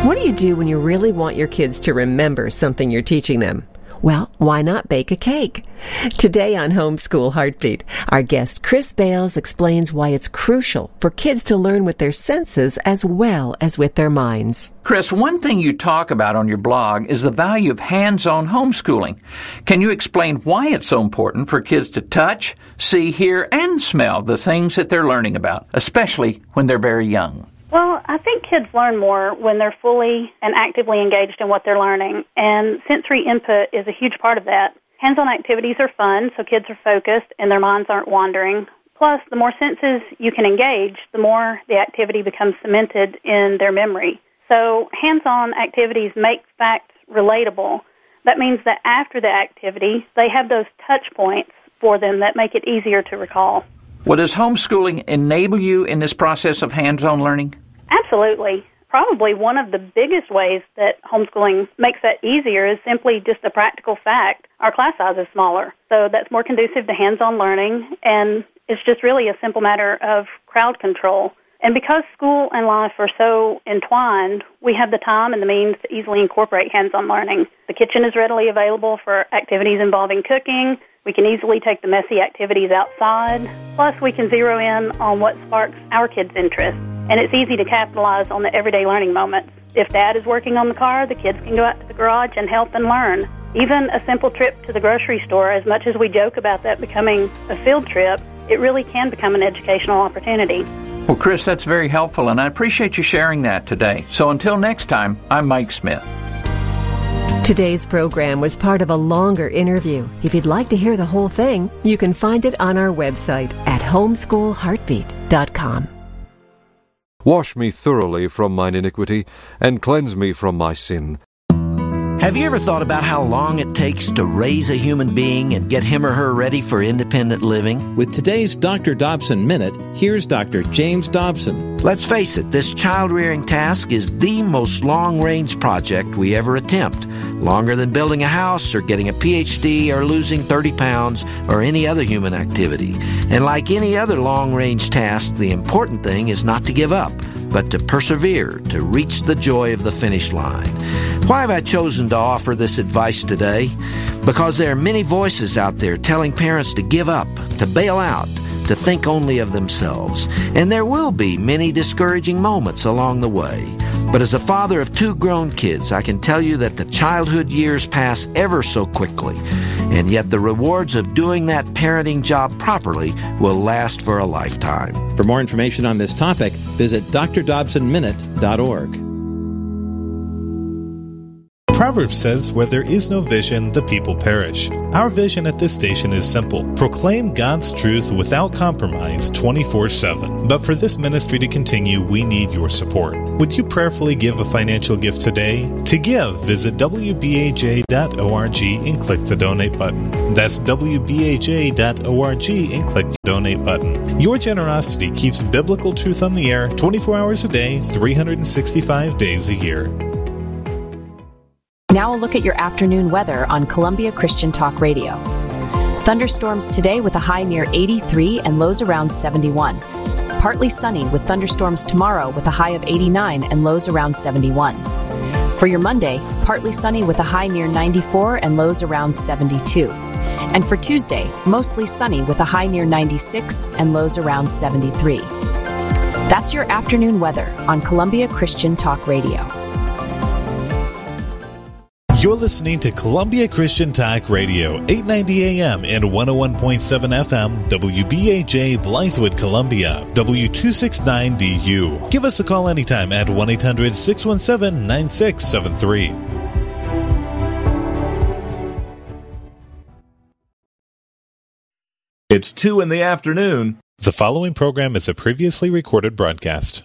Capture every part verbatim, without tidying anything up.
What do you do when you really want your kids to remember something you're teaching them? Well, why not bake a cake? Today on Homeschool Heartbeat, our guest Chris Bales explains why it's crucial for kids to learn with their senses as well as with their minds. Chris, one thing you talk about on your blog is the value of hands-on homeschooling. Can you explain why it's so important for kids to touch, see, hear, and smell the things that they're learning about, especially when they're very young? Well, I think kids learn more when they're fully and actively engaged in what they're learning, and sensory input is a huge part of that. Hands-on activities are fun, so kids are focused and their minds aren't wandering. Plus, the more senses you can engage, the more the activity becomes cemented in their memory. So hands-on activities make facts relatable. That means that after the activity, they have those touch points for them that make it easier to recall. Well, does homeschooling enable you in this process of hands-on learning? Absolutely. Probably one of the biggest ways that homeschooling makes that easier is simply just a practical fact. Our class size is smaller, so that's more conducive to hands-on learning, and it's just really a simple matter of crowd control. And because school and life are so entwined, we have the time and the means to easily incorporate hands-on learning. The kitchen is readily available for activities involving cooking. We can easily take the messy activities outside. Plus, we can zero in on what sparks our kids' interest. And it's easy to capitalize on the everyday learning moments. If Dad is working on the car, the kids can go out to the garage and help and learn. Even a simple trip to the grocery store, as much as we joke about that becoming a field trip, it really can become an educational opportunity. Well, Chris, that's very helpful, and I appreciate you sharing that today. So until next time, I'm Mike Smith. Today's program was part of a longer interview. If you'd like to hear the whole thing, you can find it on our website at homeschool heartbeat dot com. Wash me thoroughly from mine iniquity, and cleanse me from my sin. Have you ever thought about how long it takes to raise a human being and get him or her ready for independent living? With today's Doctor Dobson Minute, here's Doctor James Dobson. Let's face it, this child-rearing task is the most long-range project we ever attempt. Longer than building a house or getting a P H D or losing thirty pounds or any other human activity. And like any other long-range task, the important thing is not to give up, but to persevere, to reach the joy of the finish line. Why have I chosen to offer this advice today? Because there are many voices out there telling parents to give up, to bail out, to think only of themselves. And there will be many discouraging moments along the way. But as a father of two grown kids, I can tell you that the childhood years pass ever so quickly. And yet the rewards of doing that parenting job properly will last for a lifetime. For more information on this topic, visit d r dobson minute dot org. Proverbs says, where there is no vision, the people perish. Our vision at this station is simple. Proclaim God's truth without compromise twenty-four seven. But for this ministry to continue, we need your support. Would you prayerfully give a financial gift today? To give, visit w b a j dot org and click the donate button. That's w b a j dot org and click the donate button. Your generosity keeps biblical truth on the air twenty-four hours a day, three hundred sixty-five days a year. Now a look at your afternoon weather on Columbia Christian Talk Radio. Thunderstorms today with a high near eighty-three and lows around seventy-one. Partly sunny with thunderstorms tomorrow with a high of eighty-nine and lows around seventy-one. For your Monday, partly sunny with a high near ninety-four and lows around seventy-two. And for Tuesday, mostly sunny with a high near ninety-six and lows around seventy-three. That's your afternoon weather on Columbia Christian Talk Radio. You're listening to Columbia Christian Talk Radio, eight ninety A M and one oh one point seven F M, W B A J, Blythewood, Columbia, W two sixty-nine D U. Give us a call anytime at one eight hundred six one seven nine six seven three. It's two in the afternoon. The following program is a previously recorded broadcast.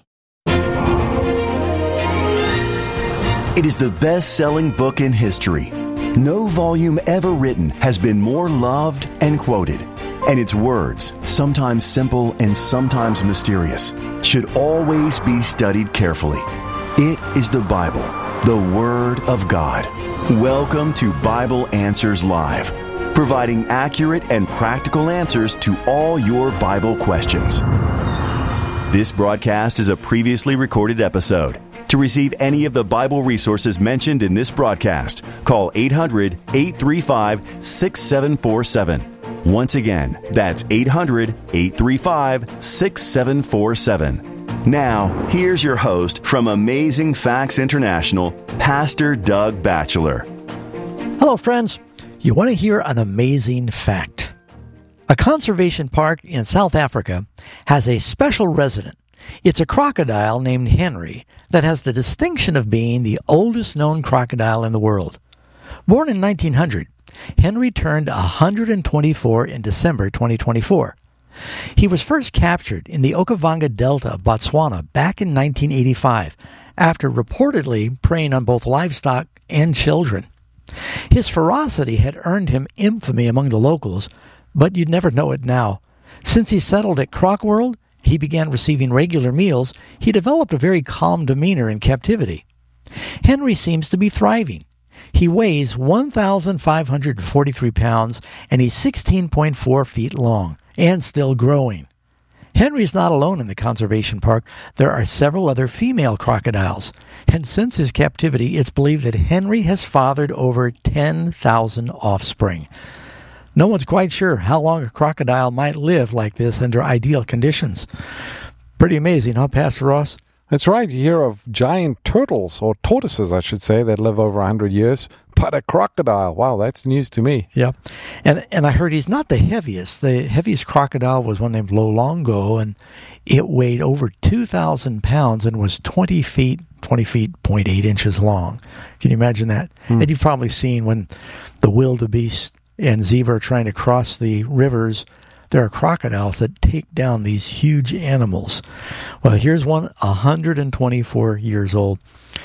It is the best-selling book in history. No volume ever written has been more loved and quoted. And its words, sometimes simple and sometimes mysterious, should always be studied carefully. It is the Bible, the Word of God. Welcome to Bible Answers Live, providing accurate and practical answers to all your Bible questions. This broadcast is a previously recorded episode. To receive any of the Bible resources mentioned in this broadcast, call eight hundred, eight three five, six seven four seven. Once again, that's eight hundred, eight three five, six seven four seven. Now, here's your host from Amazing Facts International, Pastor Doug Batchelor. Hello, friends. You want to hear an amazing fact? A conservation park in South Africa has a special resident. It's a crocodile named Henry that has the distinction of being the oldest known crocodile in the world. Born in nineteen hundred, Henry turned one hundred twenty-four in December twenty twenty-four. He was first captured in the Okavango Delta of Botswana back in nineteen eighty-five after reportedly preying on both livestock and children. His ferocity had earned him infamy among the locals, but you'd never know it now. Since he settled at Croc World, he began receiving regular meals. He developed a very calm demeanor in captivity. Henry seems to be thriving. He weighs one thousand five hundred forty-three pounds, and he's sixteen point four feet long, and still growing. Henry's not alone in the conservation park. There are several other female crocodiles, and since his captivity, it's believed that Henry has fathered over ten thousand offspring. No one's quite sure how long a crocodile might live like this under ideal conditions. Pretty amazing, huh, Pastor Ross? That's right. You hear of giant turtles, or tortoises, I should say, that live over one hundred years. But a crocodile, wow, that's news to me. Yeah. And and I heard he's not the heaviest. The heaviest crocodile was one named Lolongo, and it weighed over two thousand pounds and was twenty feet, twenty feet, zero point eight inches long. Can you imagine that? Hmm. And you've probably seen when the wildebeest and zebra are trying to cross the rivers, there are crocodiles that take down these huge animals. Well, here's one one hundred twenty-four years old.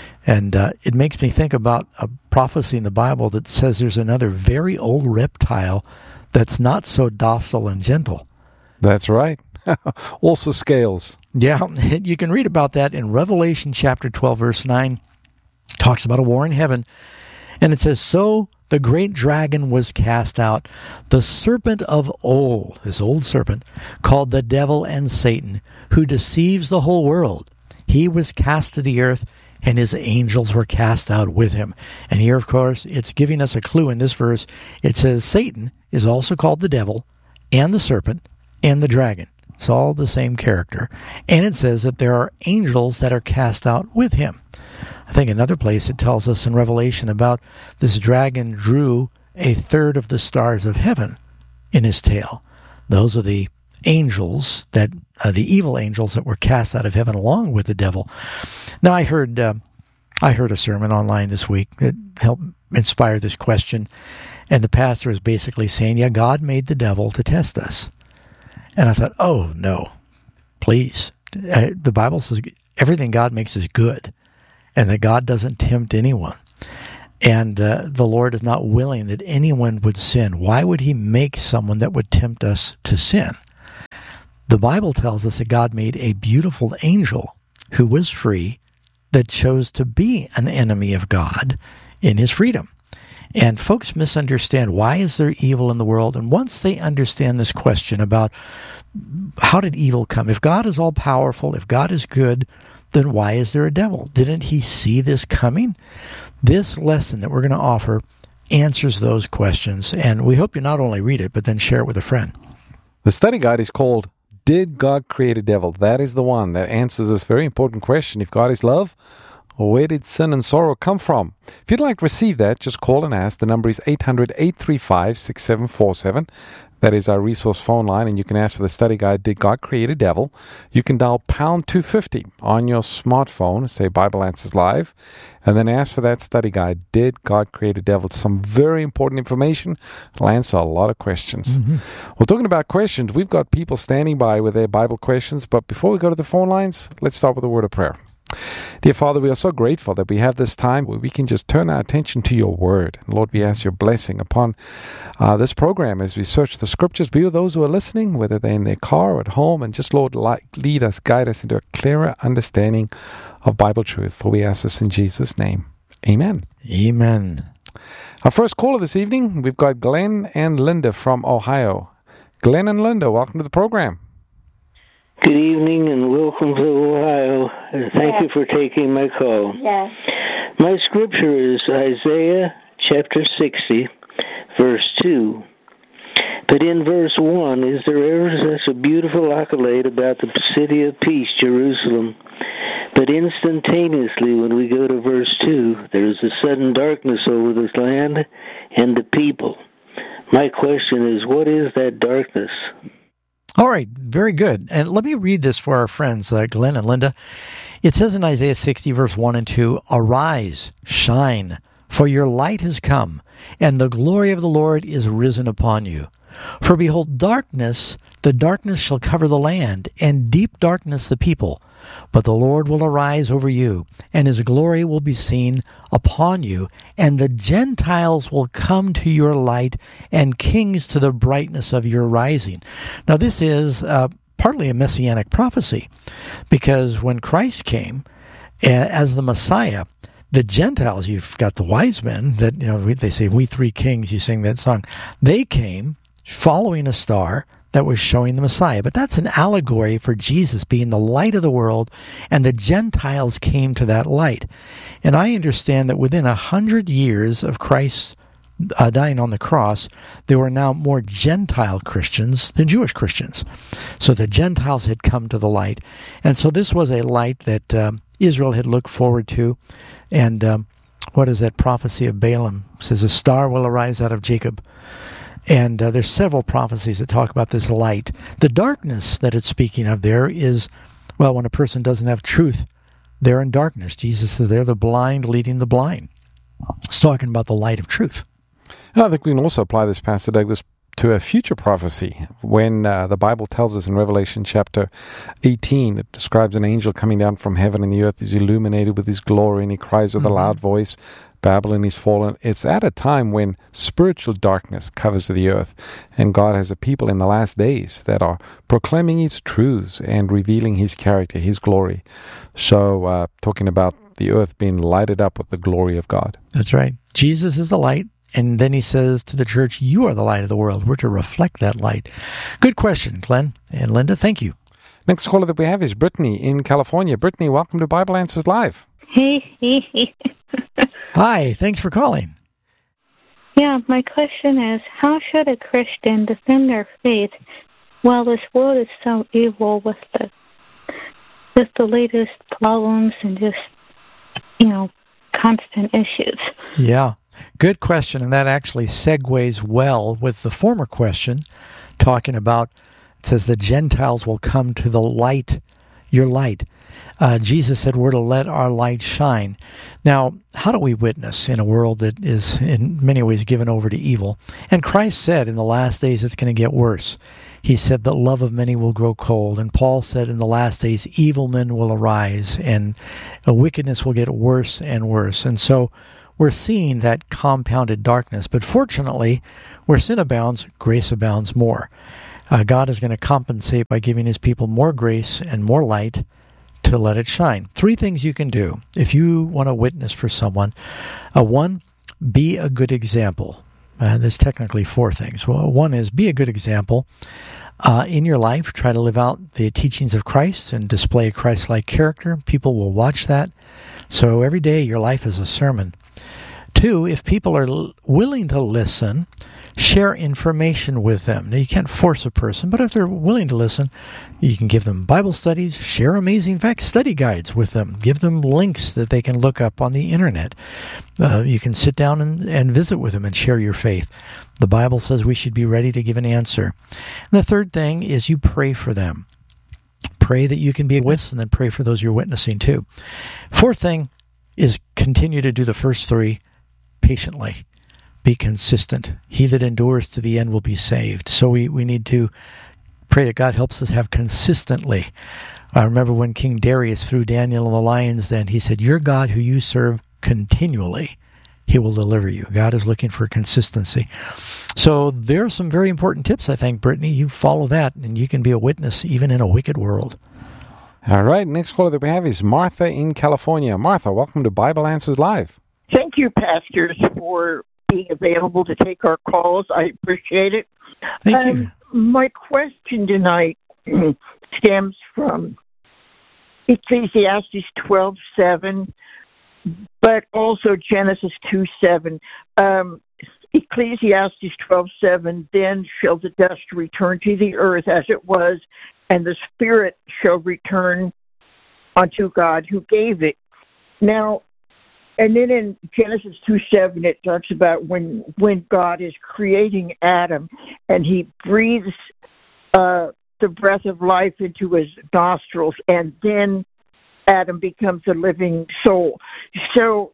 And uh, it makes me think about a prophecy in the Bible that says there's another very old reptile that's not so docile and gentle. That's right. Also scales. Yeah, you can read about that in Revelation chapter twelve, verse nine. It talks about a war in heaven. And it says, "So the great dragon was cast out, the serpent of old," this old serpent, "called the devil and Satan, who deceives the whole world. He was cast to the earth, and his angels were cast out with him." And here, of course, it's giving us a clue in this verse. It says Satan is also called the devil and the serpent and the dragon. It's all the same character. And it says that there are angels that are cast out with him. I think another place it tells us in Revelation about this dragon drew a third of the stars of heaven in his tail. Those are the angels, that uh, the evil angels that were cast out of heaven along with the devil. Now, I heard uh, I heard a sermon online this week that helped inspire this question, and the pastor is basically saying, yeah, God made the devil to test us. And I thought, oh, no, please. Uh, the Bible says everything God makes is good, and that God doesn't tempt anyone. And uh, the Lord is not willing that anyone would sin. Why would he make someone that would tempt us to sin? The Bible tells us that God made a beautiful angel who was free that chose to be an enemy of God in his freedom. And folks misunderstand, why is there evil in the world? And once they understand this question about how did evil come? If God is all-powerful, if God is good, then why is there a devil? Didn't he see this coming? This lesson that we're going to offer answers those questions, and we hope you not only read it, but then share it with a friend. The study guide is called Did God Create a Devil? That is the one that answers this very important question. If God is love, where did sin and sorrow come from? If you'd like to receive that, just call and ask. The number is eight hundred, eight three five, six seven four seven. That is our resource phone line, and you can ask for the study guide, Did God Create a Devil? You can dial pound two fifty on your smartphone, say Bible Answers Live, and then ask for that study guide, Did God Create a Devil? It's some very important information. It'll answer a lot of questions. Mm-hmm. Well, talking about questions, we've got people standing by with their Bible questions, but before we go to the phone lines, let's start with a word of prayer. Dear Father, we are so grateful that we have this time where we can just turn our attention to your word. And Lord, we ask your blessing upon uh, this program as we search the scriptures. Be with those who are listening, whether they're in their car or at home, and just, Lord, lead us, guide us into a clearer understanding of Bible truth. For we ask this in Jesus' name. Amen. Amen. Our first caller this evening, we've got Glenn and Linda from Ohio. Glenn and Linda, welcome to the program. Good evening and welcome to Ohio. And thank yes. you for taking my call. Yes. My scripture is Isaiah chapter sixty, verse two. But in verse one, is there ever such a beautiful accolade about the city of peace, Jerusalem? But instantaneously, when we go to verse two, there is a sudden darkness over this land and the people. My question is, what is that darkness? All right, very good. And let me read this for our friends, uh, Glenn and Linda. It says in Isaiah sixty, verse one and two, Arise, shine, for your light has come, and the glory of the Lord is risen upon you. For behold, darkness, the darkness shall cover the land, and deep darkness the people. But the Lord will arise over you, and his glory will be seen upon you, and the Gentiles will come to your light, and kings to the brightness of your rising. Now this is uh, partly a messianic prophecy, because when Christ came uh, as the Messiah, the Gentiles, you've got the wise men, that, you know, they say, we three kings, you sing that song, they came following a star that was showing the Messiah. But that's an allegory for Jesus being the light of the world, and the Gentiles came to that light. And I understand that within a hundred years of Christ uh, dying on the cross, there were now more Gentile Christians than Jewish Christians. So the Gentiles had come to the light. And so this was a light that um, Israel had looked forward to. And um, what is that prophecy of Balaam? It says, a star will arise out of Jacob. And uh, there's several prophecies that talk about this light. The darkness that it's speaking of there is, well, when a person doesn't have truth, they're in darkness. Jesus says they're the blind leading the blind. It's talking about the light of truth. And I think we can also apply this, Pastor Douglas, to a future prophecy. When uh, the Bible tells us in Revelation chapter eighteen, it describes an angel coming down from heaven, and the earth is illuminated with his glory, and he cries with mm-hmm. a loud voice, Babylon is fallen. It's at a time when spiritual darkness covers the earth, and God has a people in the last days that are proclaiming his truths and revealing his character, his glory. So, uh, talking about the earth being lighted up with the glory of God. That's right. Jesus is the light, and then he says to the church, you are the light of the world. We're to reflect that light. Good question, Glenn and Linda. Thank you. Next caller that we have is Brittany in California. Brittany, welcome to Bible Answers Live. Hi, thanks for calling. Yeah, my question is, how should a Christian defend their faith while this world is so evil with the with the latest problems and just, you know, constant issues? Yeah, good question, and that actually segues well with the former question, talking about, it says the Gentiles will come to the light, your light. Uh, Jesus said we're to let our light shine. Now, how do we witness in a world that is in many ways given over to evil? And Christ said in the last days it's going to get worse. He said that love of many will grow cold. And Paul said in the last days evil men will arise and uh, wickedness will get worse and worse. And so we're seeing that compounded darkness. But fortunately, where sin abounds, grace abounds more. Uh, God is going to compensate by giving his people more grace and more light to let it shine. Three things you can do if you want to witness for someone. Uh, one, be a good example. Uh, there's technically four things. Well, one is be a good example. Uh, in your life, try to live out the teachings of Christ and display a Christ-like character. People will watch that. So every day your life is a sermon. Two, if people are l- willing to listen, share information with them. Now, you can't force a person, but if they're willing to listen, you can give them Bible studies, share amazing fact study guides with them, give them links that they can look up on the internet. Uh, you can sit down and, and visit with them and share your faith. The Bible says we should be ready to give an answer. And the third thing is you pray for them. Pray that you can be a witness, and then pray for those you're witnessing to. Fourth thing is continue to do the first three patiently. Be consistent. He that endures to the end will be saved. So we, we need to pray that God helps us have consistently. I remember when King Darius threw Daniel in the lion's den, he said, your God who you serve continually, he will deliver you. God is looking for consistency. So there are some very important tips, I think, Brittany. You follow that, and you can be a witness even in a wicked world. All right, next caller that we have is Martha in California. Martha, welcome to Bible Answers Live. Thank you, pastors, for being available to take our calls. I appreciate it. Thank um, you. My question tonight stems from Ecclesiastes twelve seven, but also Genesis two seven. Um, Ecclesiastes twelve seven, then shall the dust return to the earth as it was, and the spirit shall return unto God who gave it. Now, and then in Genesis two seven, it talks about when when God is creating Adam, and he breathes uh, the breath of life into his nostrils, and then Adam becomes a living soul. So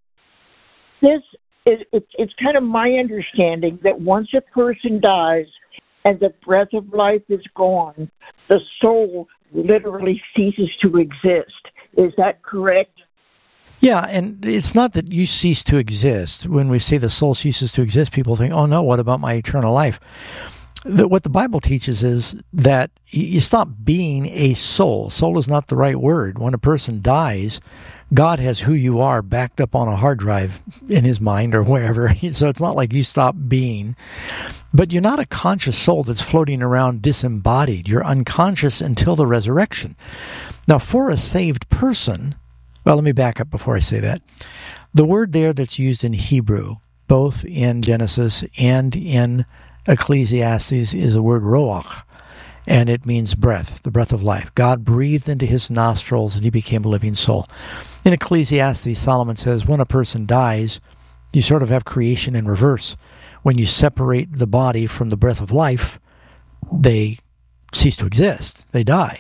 this is, it's, it's kind of my understanding that once a person dies and the breath of life is gone, the soul literally ceases to exist. Is that correct? Yeah, and it's not that you cease to exist. When we say the soul ceases to exist, people think, oh no, what about my eternal life? The, what the Bible teaches is that you stop being a soul. Soul is not the right word. When a person dies, God has who you are backed up on a hard drive in his mind or wherever. So it's not like you stop being. But you're not a conscious soul that's floating around disembodied. You're unconscious until the resurrection. Now, for a saved person, well, let me back up before I say that. The word there that's used in Hebrew, both in Genesis and in Ecclesiastes, is the word roach, and it means breath, the breath of life. God breathed into his nostrils and he became a living soul. In Ecclesiastes, Solomon says when a person dies, you sort of have creation in reverse. When you separate the body from the breath of life, they cease to exist. They die.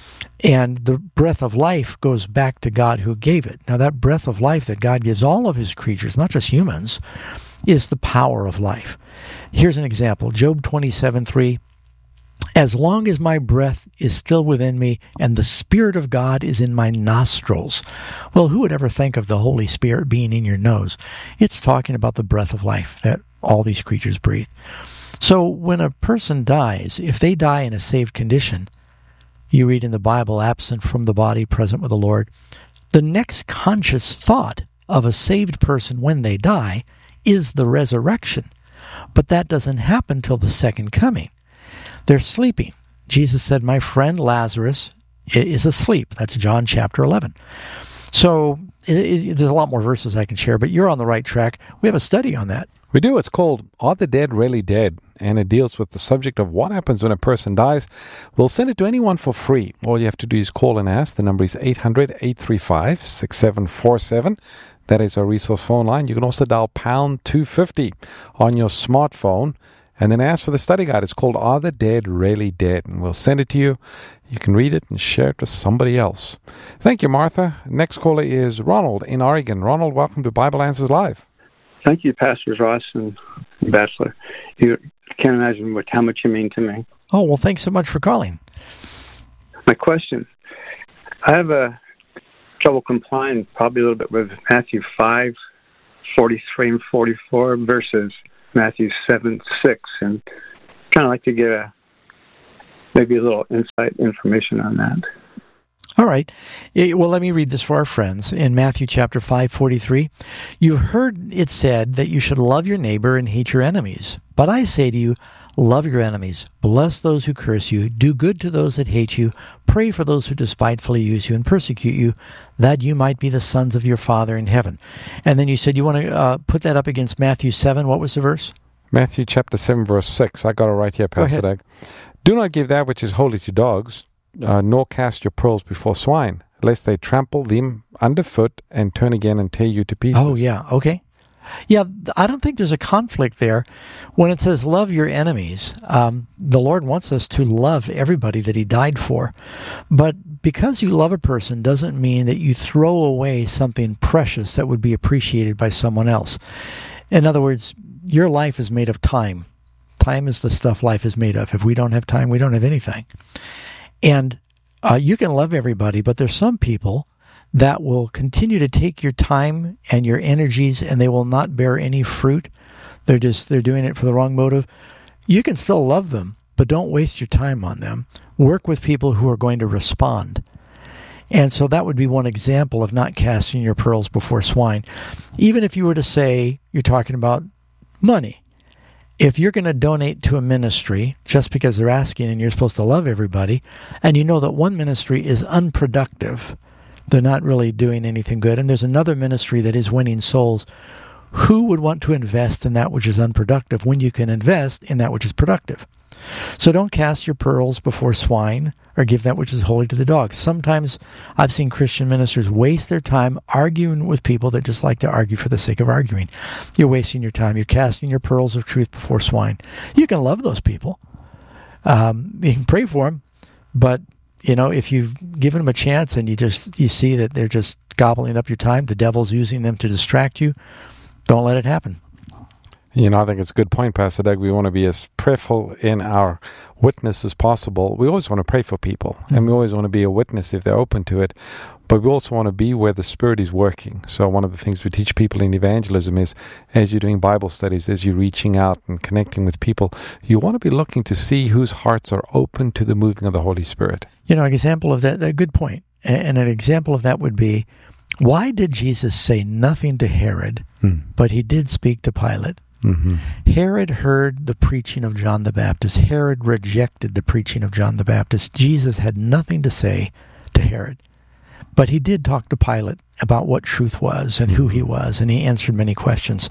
And the breath of life goes back to God who gave it. Now that breath of life that God gives all of his creatures, not just humans, is the power of life. Here's an example. Job twenty-seven three. As long as my breath is still within me and the Spirit of God is in my nostrils. Well, who would ever think of the Holy Spirit being in your nose? It's talking about the breath of life that all these creatures breathe. So when a person dies, if they die in a saved condition, you read in the Bible, absent from the body, present with the Lord, the next conscious thought of a saved person when they die is the resurrection. But that doesn't happen till the second coming. They're sleeping. Jesus said, my friend Lazarus is asleep. That's John chapter eleven. So it, it, there's a lot more verses I can share, but you're on the right track. We have a study on that. We do. It's called Are the Dead Really Dead? And it deals with the subject of what happens when a person dies. We'll send it to anyone for free. All you have to do is call and ask. The number is eight hundred, eight three five, six seven four seven. That is our resource phone line. You can also dial pound two fifty on your smartphone and then ask for the study guide. It's called Are the Dead Really Dead? And we'll send it to you. You can read it and share it with somebody else. Thank you, Martha. Next caller is Ronald in Oregon. Ronald, welcome to Bible Answers Live. Thank you, Pastors Ross and Bachelor. You can't imagine what, how much you mean to me. Oh, well, thanks so much for calling. My question, I have a trouble complying probably a little bit with Matthew five, forty-three and forty-four versus Matthew seven, six, and kind of like to get a maybe a little insight information on that. All right. Well, let me read this for our friends. In Matthew chapter five, forty-three, you've heard it said that you should love your neighbor and hate your enemies. But I say to you, love your enemies, bless those who curse you, do good to those that hate you, pray for those who despitefully use you and persecute you, that you might be the sons of your Father in heaven. And then you said you want to uh, put that up against Matthew seven. What was the verse? Matthew chapter seven, verse six. I got it right here, Pastor Dag. Do not give that which is holy to dogs, uh, nor cast your pearls before swine, lest they trample them underfoot and turn again and tear you to pieces. Oh, yeah. Okay. Yeah, I don't think there's a conflict there. When it says love your enemies, um, the Lord wants us to love everybody that he died for. But because you love a person doesn't mean that you throw away something precious that would be appreciated by someone else. In other words, your life is made of time. Time is the stuff life is made of. If we don't have time, we don't have anything. And uh, you can love everybody, but there's some people that will continue to take your time and your energies, and they will not bear any fruit. They're just, they're doing it for the wrong motive. You can still love them, but don't waste your time on them. Work with people who are going to respond. And so that would be one example of not casting your pearls before swine. Even if you were to say, you're talking about money, if you're going to donate to a ministry just because they're asking and you're supposed to love everybody, and you know that one ministry is unproductive, they're not really doing anything good, and there's another ministry that is winning souls, who would want to invest in that which is unproductive when you can invest in that which is productive? So don't cast your pearls before swine or give that which is holy to the dogs. Sometimes I've seen Christian ministers waste their time arguing with people that just like to argue for the sake of arguing. You're wasting your time. You're casting your pearls of truth before swine. You can love those people. Um, you can pray for them, but you know, if you've given them a chance and you just you see that they're just gobbling up your time, the devil's using them to distract you, don't let it happen. You know, I think it's a good point, Pastor Doug. We want to be as prayerful in our witness as possible. We always want to pray for people, mm-hmm. and we always want to be a witness if they're open to it. But we also want to be where the Spirit is working. So one of the things we teach people in evangelism is, as you're doing Bible studies, as you're reaching out and connecting with people, you want to be looking to see whose hearts are open to the moving of the Holy Spirit. You know, an example of that, a good point, and an example of that would be, why did Jesus say nothing to Herod, hmm. but he did speak to Pilate? Mm-hmm. Herod heard the preaching of John the Baptist. Herod rejected the preaching of John the Baptist. Jesus had nothing to say to Herod. But he did talk to Pilate about what truth was and who he was, and he answered many questions.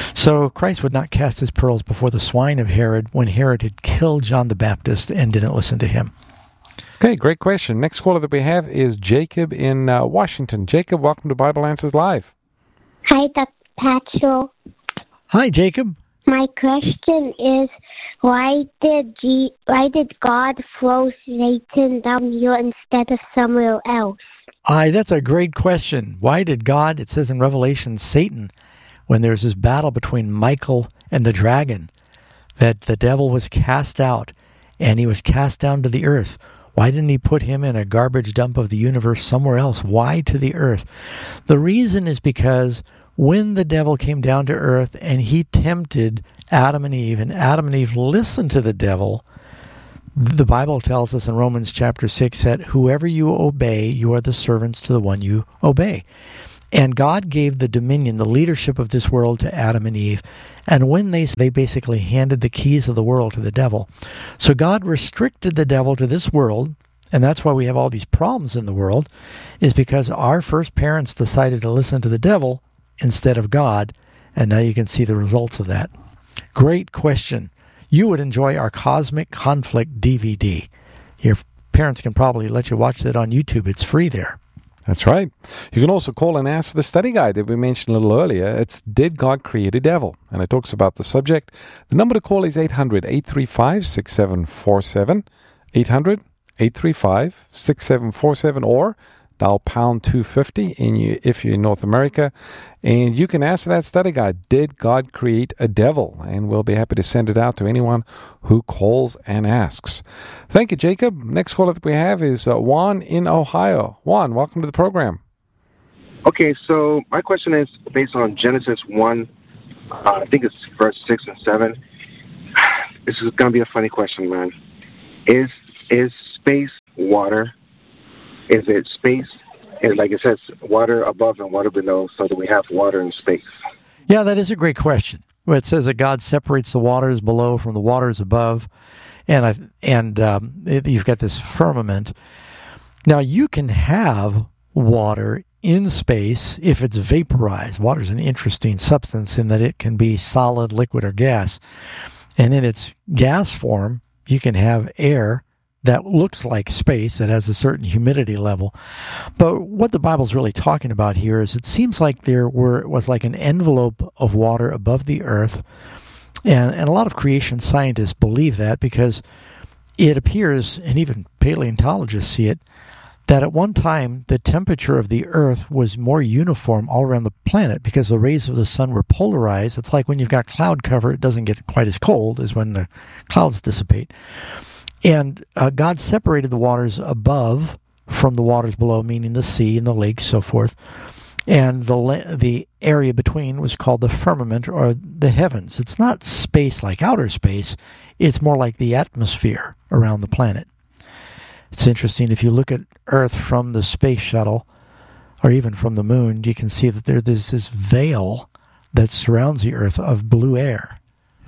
So Christ would not cast his pearls before the swine of Herod when Herod had killed John the Baptist and didn't listen to him. Okay, great question. Next caller that we have is Jacob in uh, Washington. Jacob, welcome to Bible Answers Live. Hi, Doctor Patchell. Hi, Jacob. My question is, why did G- why did God throw Satan down here instead of somewhere else? Aye, that's a great question. Why did God, it says in Revelation, Satan, when there's this battle between Michael and the dragon, that the devil was cast out and he was cast down to the earth. Why didn't he put him in a garbage dump of the universe somewhere else? Why to the earth? The reason is because when the devil came down to earth and he tempted Adam and Eve, and Adam and Eve listened to the devil, the Bible tells us in Romans chapter six that whoever you obey, you are the servants to the one you obey. And God gave the dominion, the leadership of this world to Adam and Eve. And when they they basically handed the keys of the world to the devil. So God restricted the devil to this world, and that's why we have all these problems in the world, is because our first parents decided to listen to the devil instead of God, and now you can see the results of that. Great question. You would enjoy our Cosmic Conflict D V D. Your parents can probably let you watch that on YouTube. It's free there. That's right. You can also call and ask for the study guide that we mentioned a little earlier. It's Did God Create a Devil? And it talks about the subject. The number to call is eight hundred, eight three five, six seven four seven, eight hundred, eight three five, six seven four seven, or dial pound two fifty in you, if you're in North America. And you can ask for that study guide, Did God Create a Devil? And we'll be happy to send it out to anyone who calls and asks. Thank you, Jacob. Next caller that we have is uh, Juan in Ohio. Juan, welcome to the program. Okay, so my question is based on Genesis one, uh, I think it's verse six and seven. This is going to be a funny question, man. Is is space water? Is it space, and like it says, water above and water below, so that we have water in space? Yeah, that is a great question. Where it says that God separates the waters below from the waters above, and I, and um, it, you've got this firmament. Now, you can have water in space if it's vaporized. Water is an interesting substance in that it can be solid, liquid, or gas. And in its gas form, you can have air that looks like space, that has a certain humidity level. But what the Bible's really talking about here is it seems like there were was like an envelope of water above the earth, and, and a lot of creation scientists believe that because it appears, and even paleontologists see it, that at one time the temperature of the earth was more uniform all around the planet because the rays of the sun were polarized. It's like when you've got cloud cover, it doesn't get quite as cold as when the clouds dissipate. And uh, God separated the waters above from the waters below, meaning the sea and the lakes, so forth. And the la- the area between was called the firmament, or the heavens. It's not space like outer space. It's more like the atmosphere around the planet. It's interesting. If you look at Earth from the space shuttle, or even from the moon, you can see that there, there's this veil that surrounds the Earth of blue air.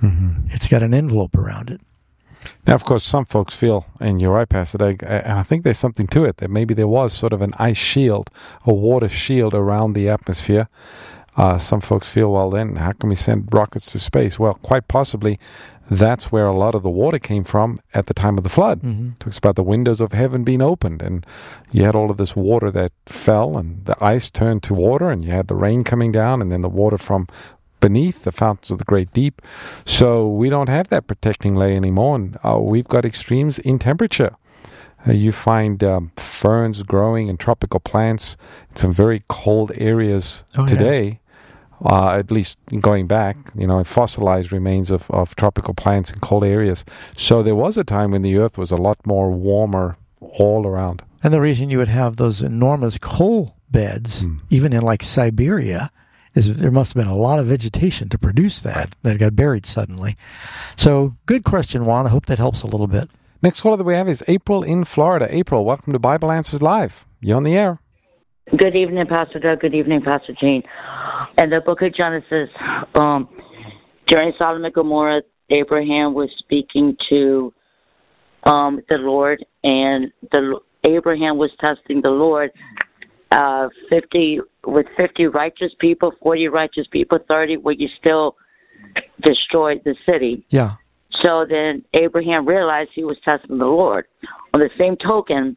Mm-hmm. It's got an envelope around it. Now, of course, some folks feel, and you're right, Pastor Doug, and I think there's something to it, that maybe there was sort of an ice shield, a water shield around the atmosphere. Uh, some folks feel, well, then, how can we send rockets to space? Well, quite possibly, that's where a lot of the water came from at the time of the flood. Mm-hmm. It talks about the windows of heaven being opened, and you had all of this water that fell, and the ice turned to water, and you had the rain coming down, and then the water from beneath the fountains of the great deep. So we don't have that protecting layer anymore, and uh, we've got extremes in temperature. Uh, you find um, ferns growing and tropical plants in some very cold areas oh, today, yeah. uh, at least going back, you know, fossilized remains of, of tropical plants in cold areas. So there was a time when the earth was a lot more warmer all around. And the reason you would have those enormous coal beds, mm. even in like Siberia, is there must have been a lot of vegetation to produce that that got buried suddenly. So, good question, Juan. I hope that helps a little bit. Next caller that we have is April in Florida. April, welcome to Bible Answers Live. You're on the air. Good evening, Pastor Doug. Good evening, Pastor Jane. In the book of Genesis, um, during Sodom and Gomorrah, Abraham was speaking to um, the Lord, and the Abraham was testing the Lord. Uh, fifty with fifty righteous people, forty righteous people, thirty, will you still destroy the city? Yeah. So then Abraham realized he was testing the Lord. On the same token,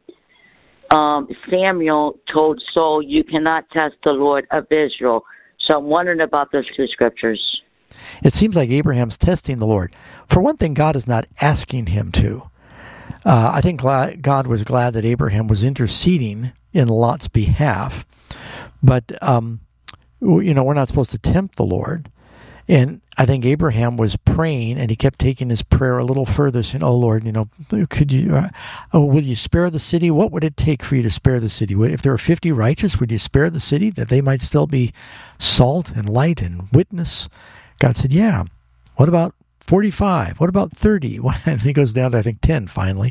um, Samuel told Saul, you cannot test the Lord of Israel. So I'm wondering about those two scriptures. It seems like Abraham's testing the Lord. For one thing, God is not asking him to. Uh, I think God was glad that Abraham was interceding in Lot's behalf. But, um, you know, we're not supposed to tempt the Lord. And I think Abraham was praying, and he kept taking his prayer a little further, saying, oh, Lord, you know, could you, uh, oh, will you spare the city? What would it take for you to spare the city? If there were fifty righteous, would you spare the city, that they might still be salt and light and witness? God said, yeah. What about forty-five? What about thirty? And he goes down to, I think, ten finally.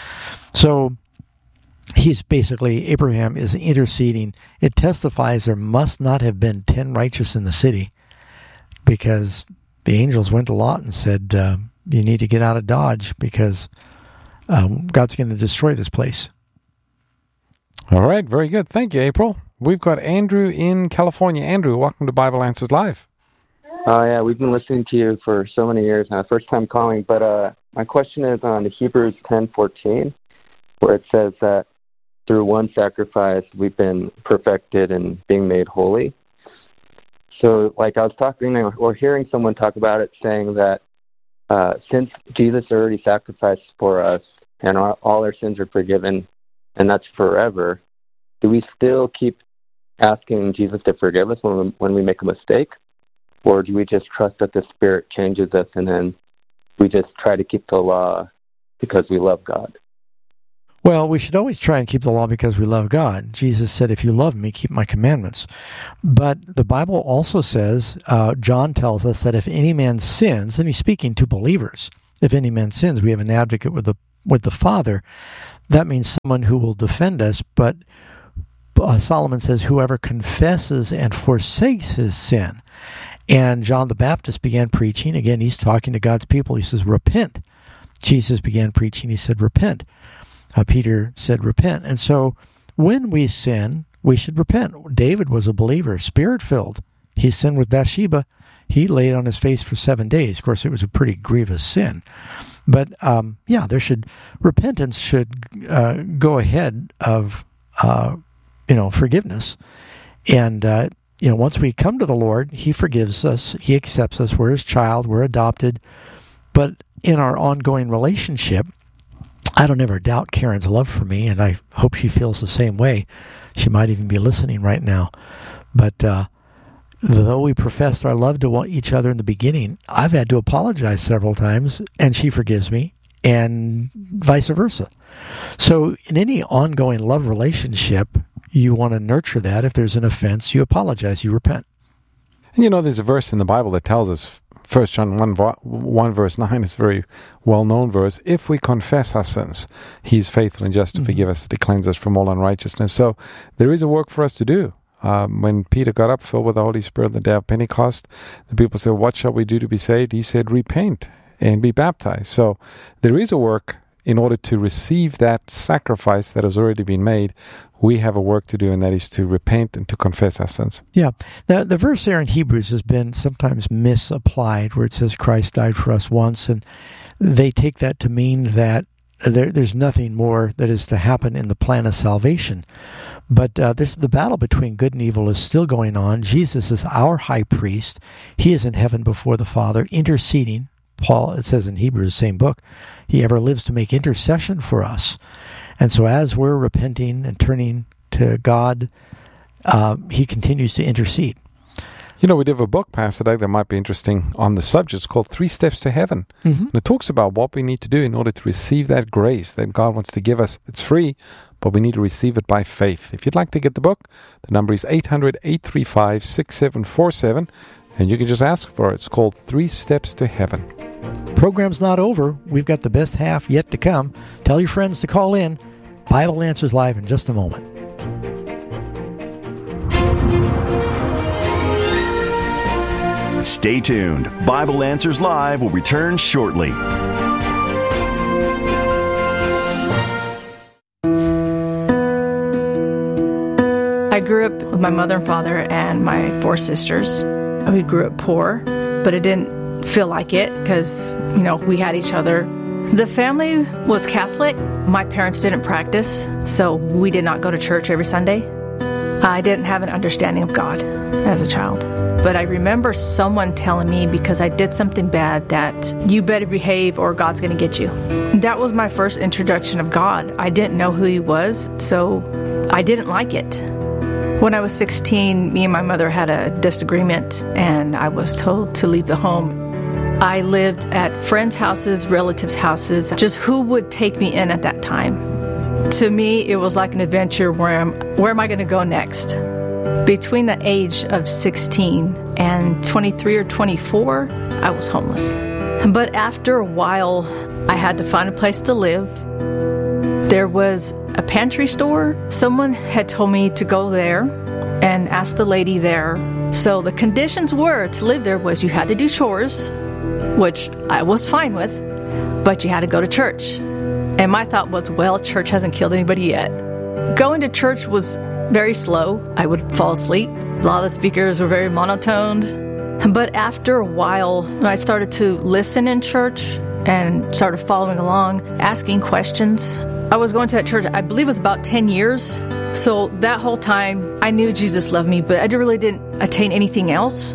So he's basically, Abraham is interceding. It testifies there must not have been ten righteous in the city, because the angels went to Lot and said, uh, you need to get out of Dodge, because um, God's going to destroy this place. All right, very good. Thank you, April. We've got Andrew in California. Andrew, welcome to Bible Answers Live. Oh, uh, yeah, we've been listening to you for so many years now, first time calling. But uh, my question is on Hebrews ten fourteen, where it says that through one sacrifice we've been perfected and being made holy. So, like I was talking or hearing someone talk about it, saying that uh, since Jesus already sacrificed for us and our, all our sins are forgiven, and that's forever, do we still keep asking Jesus to forgive us when we, when we make a mistake? Or do we just trust that the Spirit changes us and then we just try to keep the law because we love God? Well, we should always try and keep the law because we love God. Jesus said, if you love me, keep my commandments. But the Bible also says, uh, John tells us that if any man sins, and he's speaking to believers, if any man sins, we have an advocate with the with the Father. That means someone who will defend us. But uh, Solomon says, whoever confesses and forsakes his sin. And John the Baptist began preaching. Again, he's talking to God's people. He says, repent. Jesus began preaching. He said, repent. Uh, Peter said, repent. And so when we sin, we should repent. David was a believer, spirit-filled. He sinned with Bathsheba. He laid on his face for seven days. Of course, it was a pretty grievous sin. But, um, yeah, there should, repentance should uh, go ahead of, uh, you know, forgiveness. And, uh, you know, once we come to the Lord, He forgives us. He accepts us. We're His child. We're adopted. But in our ongoing relationship, I don't ever doubt Karen's love for me, and I hope she feels the same way. She might even be listening right now. But uh, though we professed our love to each other in the beginning, I've had to apologize several times, and she forgives me, and vice versa. So in any ongoing love relationship, you want to nurture that. If there's an offense, you apologize, you repent. And you know, there's a verse in the Bible that tells us, First John one, one verse nine is a very well-known verse. If we confess our sins, He is faithful and just to mm-hmm. forgive us, to cleanse us from all unrighteousness. So there is a work for us to do. Um, when Peter got up, filled with the Holy Spirit on the day of Pentecost, the people said, what shall we do to be saved? He said, repent and be baptized. So there is a work in order to receive that sacrifice that has already been made. We have a work to do, and that is to repent and to confess our sins. Yeah. The, the verse there in Hebrews has been sometimes misapplied, where it says Christ died for us once, and they take that to mean that there, there's nothing more that is to happen in the plan of salvation. But uh, this, the battle between good and evil is still going on. Jesus is our high priest. He is in heaven before the Father, interceding. Paul, it says in Hebrews, same book, he ever lives to make intercession for us. And so as we're repenting and turning to God, uh, he continues to intercede. You know, we did have a book, Pastor Doug, that might be interesting on the subject. It's called Three Steps to Heaven. Mm-hmm. And it talks about what we need to do in order to receive that grace that God wants to give us. It's free, but we need to receive it by faith. If you'd like to get the book, the number is eight hundred, eight three five, six seven four seven, and you can just ask for it. It's called Three Steps to Heaven. Program's not over. We've got the best half yet to come. Tell your friends to call in. Bible Answers Live in just a moment. Stay tuned. Bible Answers Live will return shortly. I grew up with my mother and father and my four sisters. We grew up poor, but it didn't feel like it because, you know, we had each other. The family was Catholic. My parents didn't practice, so we did not go to church every Sunday. I didn't have an understanding of God as a child. But I remember someone telling me, because I did something bad, that you better behave or God's going to get you. That was my first introduction of God. I didn't know who he was, so I didn't like it. When I was sixteen, me and my mother had a disagreement, and I was told to leave the home. I lived at friends' houses, relatives' houses, just who would take me in at that time. To me, it was like an adventure. Where am, where am I going to go next? Between the age of sixteen and twenty-three or twenty-four, I was homeless. But after a while, I had to find a place to live. There was a pantry store. Someone had told me to go there and ask the lady there. So the conditions were to live there was you had to do chores, which I was fine with, but you had to go to church. And my thought was, well, church hasn't killed anybody yet. Going to church was very slow. I would fall asleep. A lot of the speakers were very monotoned. But after a while, I started to listen in church and started following along, asking questions. I was going to that church, I believe it was about ten years. So that whole time, I knew Jesus loved me, but I really didn't attain anything else.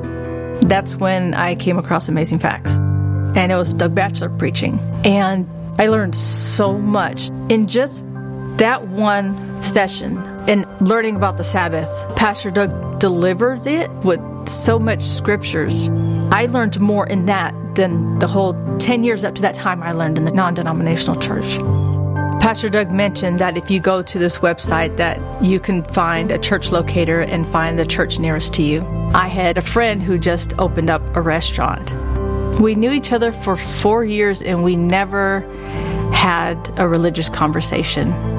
That's when I came across Amazing Facts. And it was Doug Batchelor preaching. And I learned so much in just that one session. And learning about the Sabbath, Pastor Doug delivered it with so much scriptures. I learned more in that than the whole ten years up to that time I learned in the non-denominational church. Pastor Doug mentioned that if you go to this website that you can find a church locator and find the church nearest to you. I had a friend who just opened up a restaurant. We knew each other for four years and we never had a religious conversation.